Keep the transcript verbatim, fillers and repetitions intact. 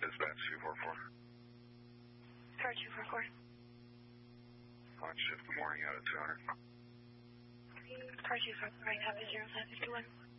Dispatch two four four. Car two four four. On shift in the morning out of two hundred. Car two four four, right, copy zero five fifty one.